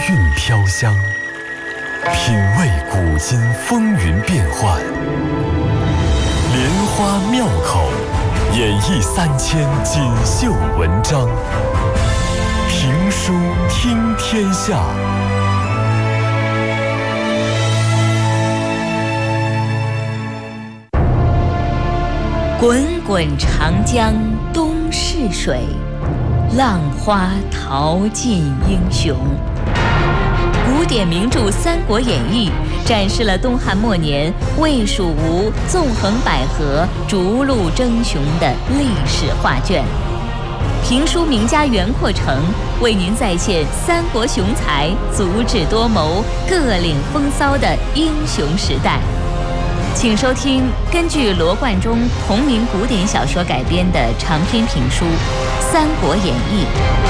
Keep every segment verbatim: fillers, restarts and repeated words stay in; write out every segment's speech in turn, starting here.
韵飘香，品味古今风云变幻，莲花妙口，演绎三千锦绣文章。评书听天下。 滚滚长江东逝水，浪花淘尽英雄。古典名著《三国演义》展示了东汉末年魏蜀吴纵横捭阖、逐鹿争雄的历史画卷。评书名家袁阔成为您再现三国雄才足智多谋、各领风骚的英雄时代。请收听根据罗贯中同名古典小说改编的长篇评书《三国演义》。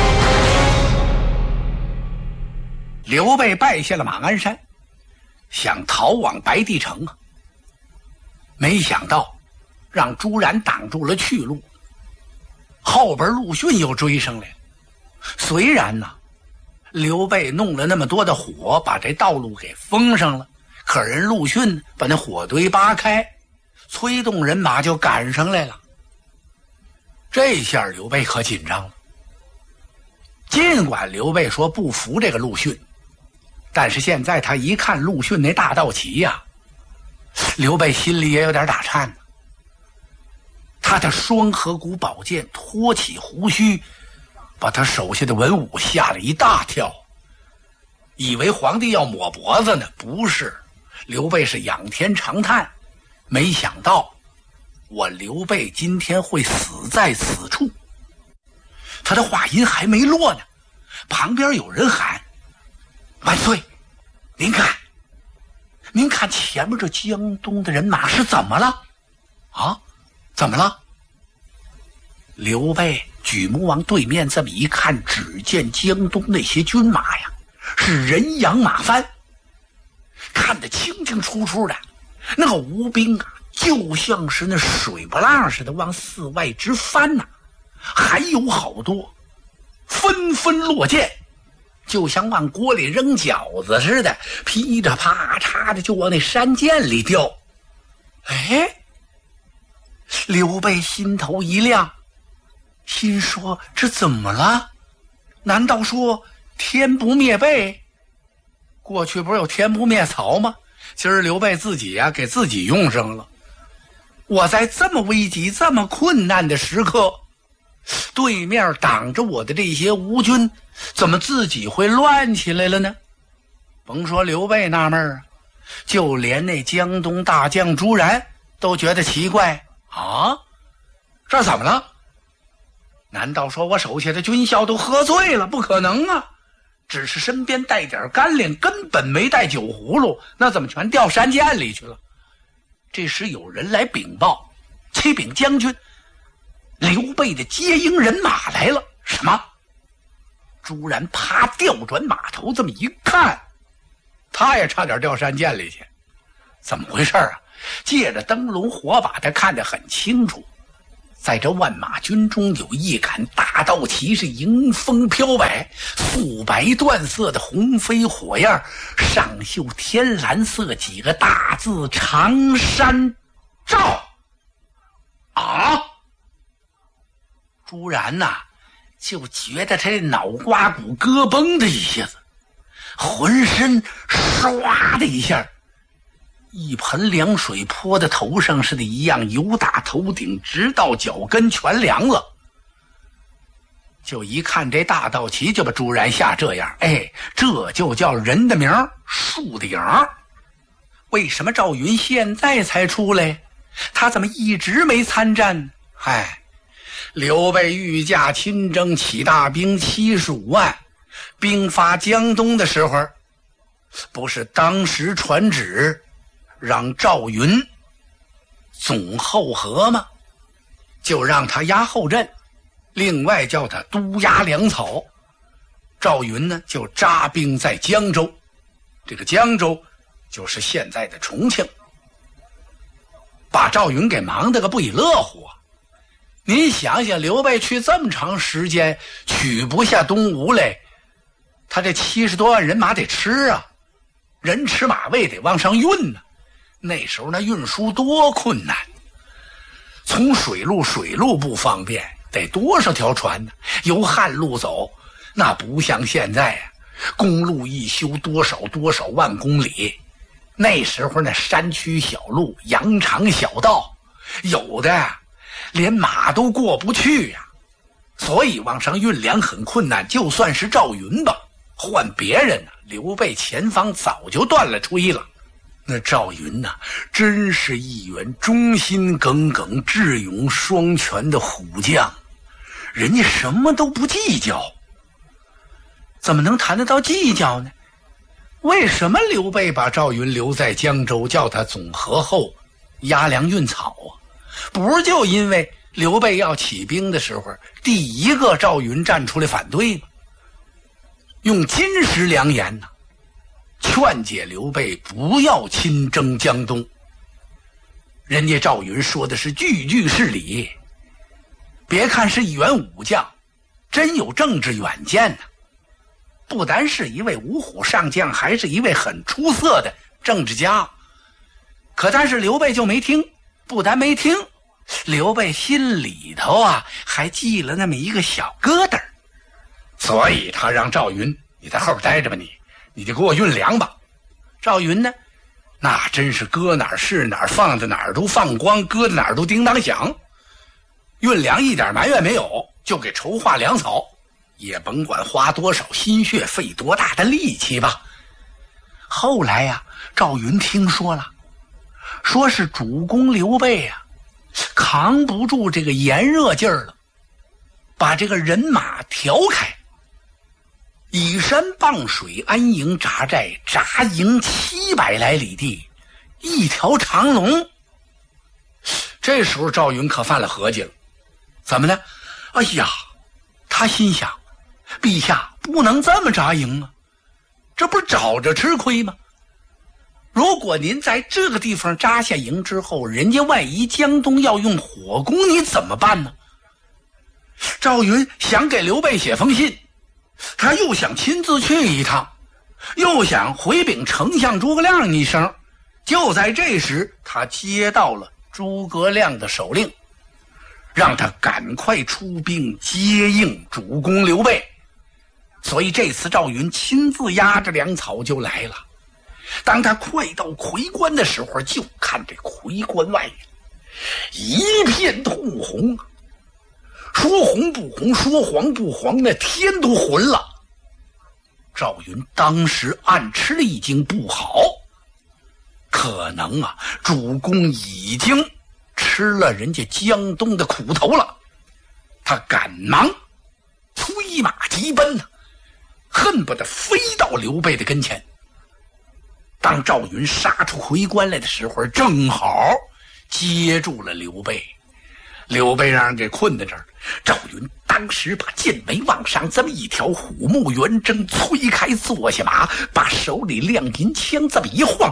刘备败下了马鞍山，想逃往白帝城啊，没想到让朱然挡住了去路，后边陆逊又追上来了。虽然呢，刘备弄了那么多的火，把这道路给封上了，可人陆逊把那火堆扒开，催动人马就赶上来了。这下刘备可紧张了。尽管刘备说不服这个陆逊，但是现在他一看陆逊那大道旗呀、啊，刘备心里也有点打颤呢。他的双河谷宝剑托起胡须，把他手下的文武吓了一大跳，以为皇帝要抹脖子呢，不是。刘备是仰天长叹，没想到我刘备今天会死在此处。他的话音还没落呢，旁边有人喊：万岁，您看您看前面这江东的人马是怎么了啊？怎么了？刘备举目往对面这么一看，只见江东那些军马呀是人仰马翻，看得清清楚楚的，那个吴兵啊就像是那水波浪似的往四外直翻呐、啊，还有好多纷纷落箭，就像往锅里扔饺子似的，噼里啪嚓的就往那山涧里掉。哎，刘备心头一亮，心说这怎么了？难道说天不灭备？过去不是有天不灭曹吗？今儿刘备自己呀、啊、给自己用上了。我在这么危急这么困难的时刻，对面挡着我的这些吴军怎么自己会乱起来了呢？甭说刘备纳闷啊，就连那江东大将朱然都觉得奇怪啊，这怎么了？难道说我手下的军校都喝醉了？不可能啊，只是身边带点干粮，根本没带酒葫芦，那怎么全掉山涧里去了？这时有人来禀报，启禀将军，刘备的接应人马来了。什么？朱然啪调转马头，这么一看，他也差点掉山涧里去。怎么回事啊？借着灯笼火把，他看得很清楚，在这万马军中有一杆大道旗，是迎风飘摆，素白缎色的红飞火焰，上绣天蓝色几个大字：常山赵。啊！朱然呐、啊，就觉得他这脑瓜骨咯嘣的一下子，浑身唰的一下，一盆凉水泼在头上似的一样，由打头顶直到脚跟全凉了。就一看这大道旗，就把朱然吓这样。哎，这就叫人的名，树的影。为什么赵云现在才出来？他怎么一直没参战？嗨，刘备御驾亲征，起大兵七十五万，兵发江东的时候，不是当时传旨让赵云总后河吗？就让他压后阵，另外叫他督压粮草。赵云呢就扎兵在江州，这个江州就是现在的重庆，把赵云给忙得个不亦乐乎啊！您想想，刘备去这么长时间取不下东吴来， 他这七十多万人马得吃啊，人吃马喂得往上运呢。那时候那运输多困难，从水路水路不方便，得多少条船呢？由旱路走，那不像现在啊，公路一修多少多少万公里。那时候那山区小路、羊肠小道，有的连马都过不去呀、啊，所以往上运粮很困难。就算是赵云吧，换别人呢、啊，刘备前方早就断了炊了。那赵云呐、啊，真是一员忠心耿耿、智勇双全的虎将，人家什么都不计较。怎么能谈得到计较呢？为什么刘备把赵云留在江州，叫他总河后押粮运草啊？不是就因为刘备要起兵的时候，第一个赵云站出来反对吗？用金石良言呢、啊，劝解刘备不要亲征江东。人家赵云说的是句句是理，别看是一员武将，真有政治远见呢、啊。不单是一位五虎上将，还是一位很出色的政治家。可但是刘备就没听，不但没听，刘备心里头啊还记了那么一个小疙瘩，所以他让赵云，你在后边待着吧，你你就给我运粮吧。赵云呢，那真是搁哪儿是哪儿，放在哪儿都放光，搁在哪儿都叮当响。运粮一点埋怨没有，就给筹划粮草，也甭管花多少心血，费多大的力气吧。后来呀、啊，赵云听说了，说是主公刘备呀、啊，扛不住这个炎热劲儿了，把这个人马调开，以山傍水，安营扎寨，扎营七百来里地，一条长龙。这时候赵云可犯了合计了，怎么呢？哎呀，他心想，陛下不能这么扎营啊，这不是找着吃亏吗？如果您在这个地方扎下营之后，人家万一江东要用火攻，你怎么办呢？赵云想给刘备写封信，他又想亲自去一趟，又想回禀丞相诸葛亮一声。就在这时，他接到了诸葛亮的手令，让他赶快出兵接应主公刘备。所以这次赵云亲自押着粮草就来了。当他快到夔关的时候，就看这夔关外一片通红啊，说红不红，说黄不黄，那天都昏了。赵云当时暗吃了一惊，不好，可能啊主公已经吃了人家江东的苦头了。他赶忙催马急奔呢、啊，恨不得飞到刘备的跟前。当赵云杀出夔关来的时候，正好接住了刘备。刘备让人给困在这儿，赵云当时把剑眉往上这么一挑，虎目圆睁，催开坐下马，把手里亮银枪这么一晃，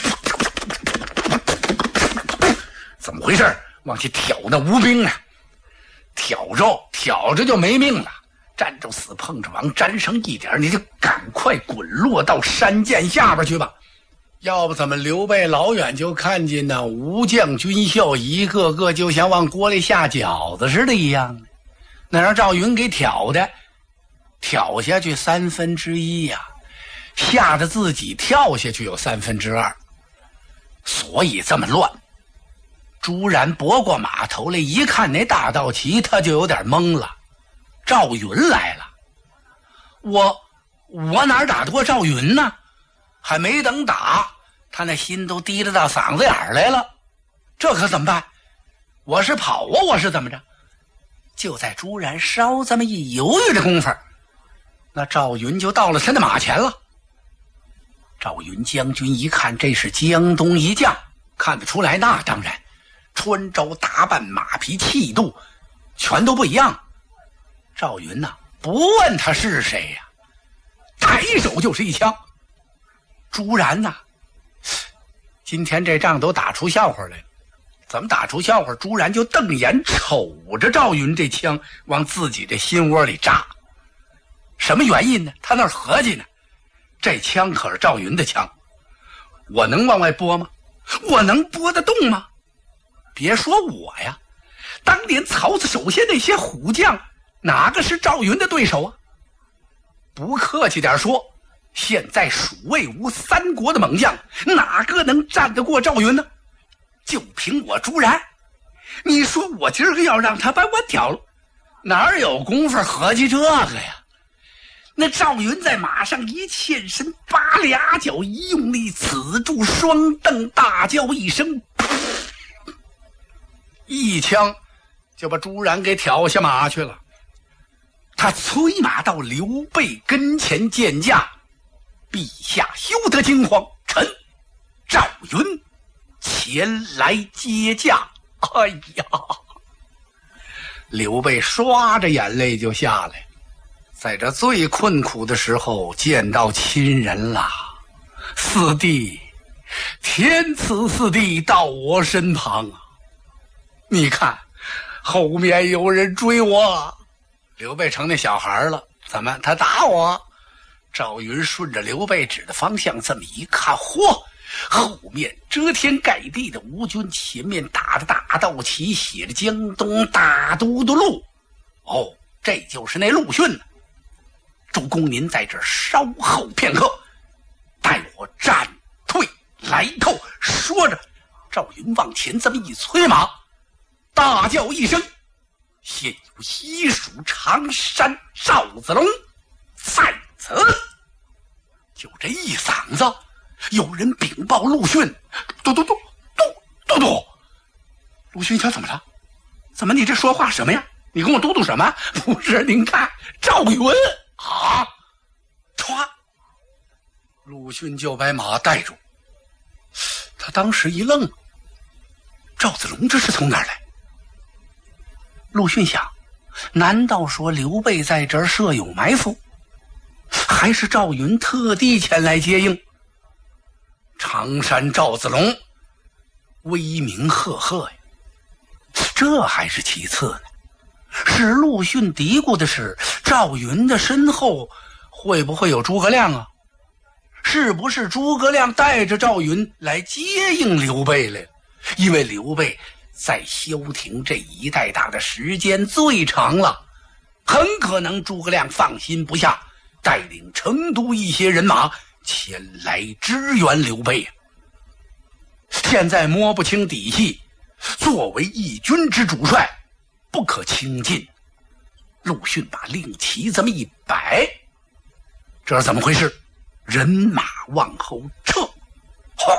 怎么回事？往起挑那吴兵啊，挑着挑着就没命了，站着死碰着亡，沾上一点你就赶快滚落到山涧下边去吧。要不怎么刘备老远就看见那吴将军校一个个就像往锅里下饺子似的一样呢？那让赵云给挑的，挑下去三分之一呀、啊，吓得自己跳下去有三分之二，所以这么乱。朱然拨过马头来一看那大道旗，他就有点懵了。赵云来了，我我哪打得过赵云呢？还没等打，他那心都提了到嗓子眼儿来了。这可怎么办？我是跑啊，我是怎么着？就在朱然稍这么一犹豫的功夫，那赵云就到了他的马前了。赵云将军一看这是江东一将，看得出来，那当然穿着打扮、马匹气度全都不一样。赵云呐、啊，不问他是谁呀、啊，抬手就是一枪。朱然呐、啊，今天这仗都打出笑话来了。怎么打出笑话？朱然就瞪眼瞅着赵云这枪往自己的心窝里扎。 什么原因呢？他那儿合计呢，这枪可是赵云的枪，我能往外拨吗？我能拨得动吗？别说我呀，当年曹操手下那些虎将，哪个是赵云的对手啊？不客气点说，现在蜀魏吴三国的猛将，哪个能战得过赵云呢？就凭我朱然，你说我今儿个要让他把我挑了，哪有功夫合计这个呀？那赵云在马上一欠身，拔俩脚一用力，此住双蹬，大叫一声，一枪就把朱然给挑下马去了。他催马到刘备跟前见驾，陛下休得惊慌，臣赵云前来接驾。哎呀，刘备刷着眼泪就下来，在这最困苦的时候见到亲人了。四弟，天赐四弟到我身旁啊！你看，后面有人追我。刘备成那小孩了，怎么他打我？赵云顺着刘备指的方向这么一看，嚯，后面遮天盖地的吴军，前面打着大道旗，写着江东大都督路。哦，这就是那陆逊呢。主公您在这儿稍后片刻，待我战退来寇。说着，赵云往前这么一催马，大叫一声，现有西蜀常山赵子龙在此。就这一嗓子，有人禀报陆逊，嘟嘟嘟嘟嘟嘟。陆逊一瞧，怎么了？怎么你这说话什么呀？你跟我嘟嘟什么？不是，您看赵云啊！歘，陆逊就把马带住。他当时一愣，赵子龙这是从哪儿来？陆逊想，难道说刘备在这儿设有埋伏，还是赵云特地前来接应？常山赵子龙威名赫赫呀，这还是其次呢。使陆逊嘀咕的是，赵云的身后会不会有诸葛亮啊？是不是诸葛亮带着赵云来接应刘备来了？因为刘备在萧亭这一带打的时间最长了，很可能诸葛亮放心不下，带领成都一些人马前来支援刘备。现在摸不清底细，作为义军之主帅，不可轻进。陆逊把令旗这么一摆，这是怎么回事？人马往后撤，哗，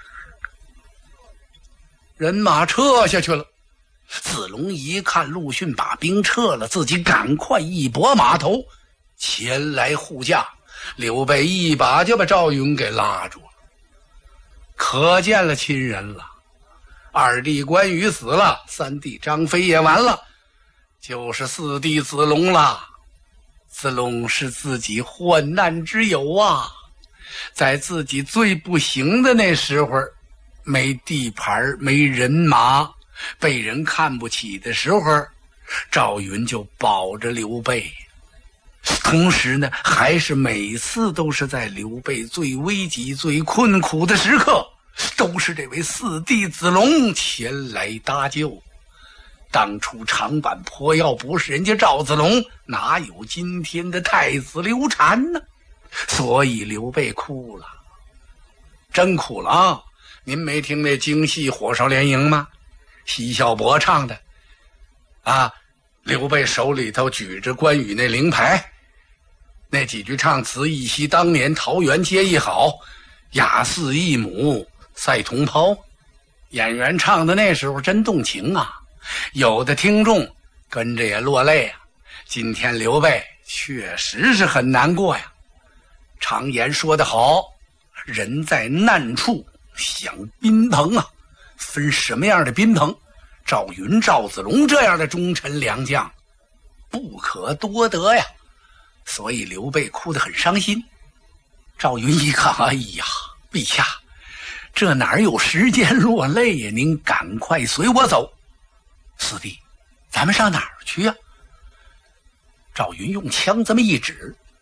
人马撤下去了。子龙一看陆逊把兵撤了，自己赶快一拨马头前来护驾。刘备一把就把赵云给拉住了。可见了亲人了，二弟关羽死了，三弟张飞也完了，就是四弟子龙了。子龙是自己患难之友啊，在自己最不行的那时候，没地盘没人马，被人看不起的时候，赵云就保着刘备。同时呢，还是每次都是在刘备最危急最困苦的时刻，都是这位四弟子龙前来搭救。当初长坂坡要不是人家赵子龙，哪有今天的太子刘禅呢？所以刘备哭了，真哭了啊！您没听那京戏《火烧连营》吗？奚孝伯唱的啊，刘备手里头举着关羽那灵牌，那几句唱词：忆昔当年桃园结义好，雅似一母赛同胞。演员唱的那时候真动情啊，有的听众跟着也落泪啊。今天刘备确实是很难过呀。常言说得好，人在难处想宾朋啊，分什么样的宾朋？赵云、赵子龙这样的忠臣良将不可多得呀。所以刘备哭得很伤心。赵云一看，哎呀，陛下，这哪有时间落泪呀？您赶快随我走。四弟，咱们上哪儿去呀？赵云用枪这么一指，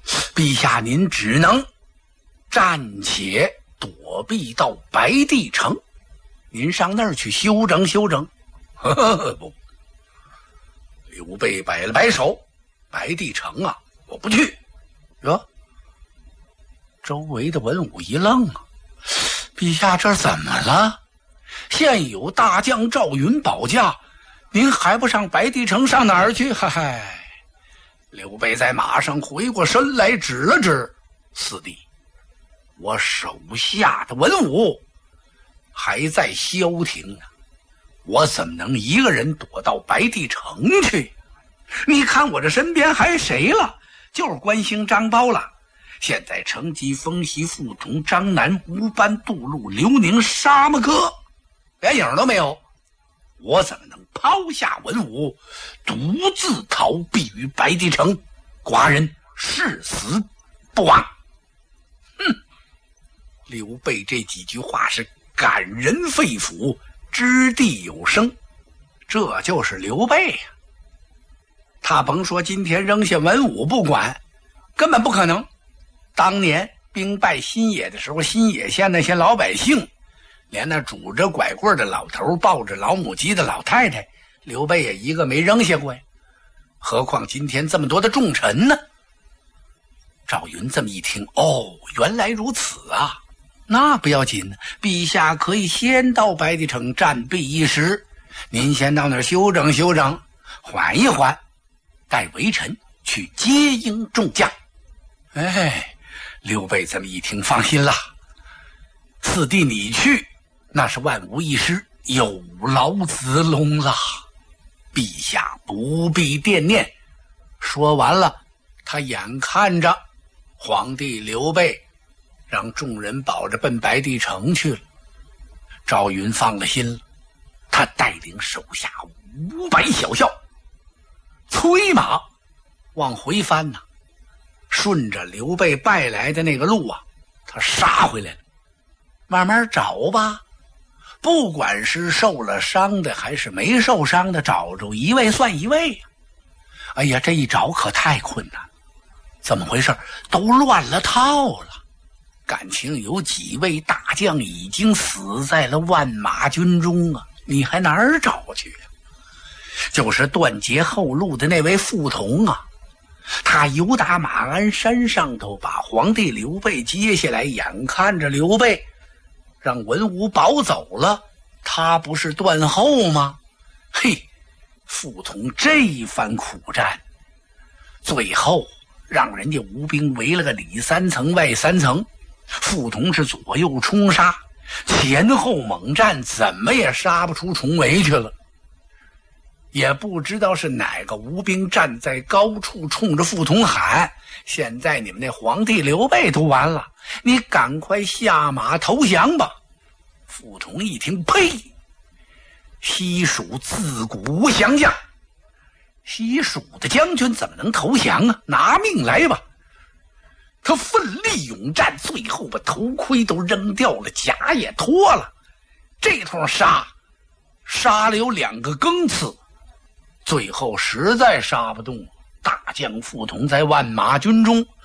陛下您只能暂且躲避到白帝城，您上那儿去休整休整。呵呵不，刘备摆了摆手，白帝城啊，我不去。哟，周围的文武一愣啊，陛下这怎么了？现有大将赵云保驾，您还不上白帝城，上哪儿去？嗨嗨！刘备在马上回过身来，指了指四弟，我手下的文武还在消停呢，我怎么能一个人躲到白帝城去？你看我这身边还谁了？就是关兴、张苞了。现在程吉、风习、傅同、张南、吴班、杜陆、刘宁、沙漠柯，连影都没有。我怎么能抛下文武，独自逃避于白帝城？寡人誓死不往。哼！刘备这几句话是感人肺腑，掷地有声。这就是刘备呀、啊！他甭说今天扔下文武不管，根本不可能。当年兵败新野的时候，新野县那些老百姓，连那拄着拐棍的老头，抱着老母鸡的老太太，刘备也一个没扔下过呀。何况今天这么多的重臣呢？赵云这么一听，哦，原来如此啊，那不要紧，陛下可以先到白帝城暂避一时，您先到那儿休整休整，缓一缓，待微臣去接应众将。哎，刘备这么一听，放心了，四弟你去，那是万无一失，有劳子龙了，陛下不必惦念。说完了，他眼看着皇帝刘备让众人保着奔白帝城去了，赵云放了心了，他带领手下五百小校催马往回翻呐、啊，顺着刘备败来的那个路啊，他杀回来了。慢慢找吧，不管是受了伤的还是没受伤的，找着一位算一位呀、啊。哎呀，这一找可太困难了，怎么回事？都乱了套了。感情有几位大将已经死在了万马军中啊，你还哪儿找去啊？就是断截后路的那位傅同啊，他由打马鞍山上头把皇帝刘备接下来，眼看着刘备让文武保走了，他不是断后吗？嘿，傅同这一番苦战，最后让人家吴兵围了个里三层外三层，傅同是左右冲杀，前后猛战，怎么也杀不出重围去了。也不知道是哪个吴兵站在高处冲着傅同喊，现在你们那皇帝刘备都完了，你赶快下马投降吧。傅同一听，呸！西蜀自古无降将，西蜀的将军怎么能投降啊？拿命来吧！他奋力勇战，最后把头盔都扔掉了，甲也脱了，这通杀杀了有两个更次，最后实在杀不动，大将傅同在万马军中